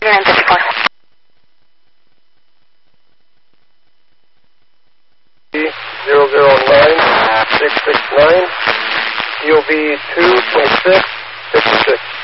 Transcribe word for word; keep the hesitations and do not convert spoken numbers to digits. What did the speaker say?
nine fifty-four. zero zero nine six six nine, T O B two twenty-six fifty-six.